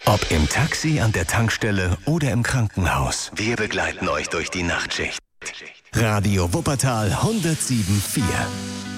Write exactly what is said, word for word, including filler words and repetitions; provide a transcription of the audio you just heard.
Ob im Taxi, an der Tankstelle oder im Krankenhaus. Wir begleiten euch durch die Nachtschicht. Radio Wuppertal hundertsieben Komma vier.